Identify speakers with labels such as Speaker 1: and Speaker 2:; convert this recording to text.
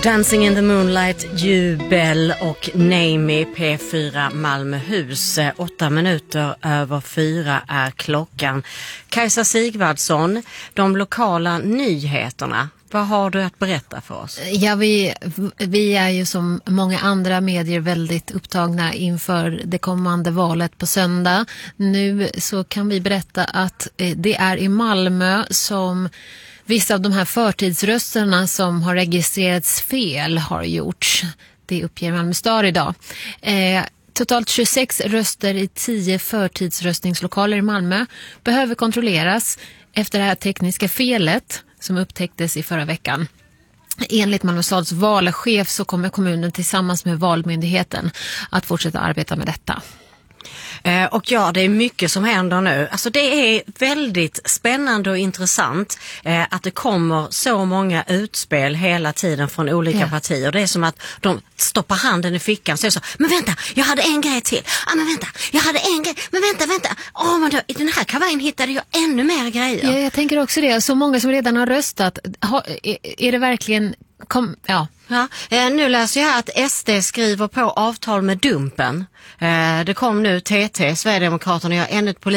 Speaker 1: Dancing in the Moonlight, Jubel och Name P4 Malmöhus. 4:08 är klockan. Kajsa Sigvardsson, de lokala nyheterna. Vad har du att berätta för oss?
Speaker 2: Ja, vi är ju som många andra medier väldigt upptagna inför det kommande valet på söndag. Nu så kan vi berätta att det är i Malmö som vissa av de här förtidsrösterna som har registrerats fel har gjorts. Det uppger Malmö stad idag. Totalt 26 röster i 10 förtidsröstningslokaler i Malmö behöver kontrolleras efter det här tekniska felet som upptäcktes i förra veckan. Enligt Malmö stads valchef så kommer kommunen tillsammans med valmyndigheten att fortsätta arbeta med detta.
Speaker 1: Och ja, det är mycket som händer nu. Alltså det är väldigt spännande och intressant att det kommer så många utspel hela tiden från olika partier. Det är som att de stoppar handen i fickan och säger så: men vänta, jag hade en grej till. Men vänta, jag hade en grej. Men vänta. Men då, i den här kavajen hittade jag ännu mer grejer.
Speaker 2: Ja, jag tänker också det. Så många som redan har röstat. Är det verkligen...
Speaker 1: Ja, nu läser jag här att SD skriver på avtal med Dumpen. Det kom nu TT, Sverigedemokraterna, gör ännu ett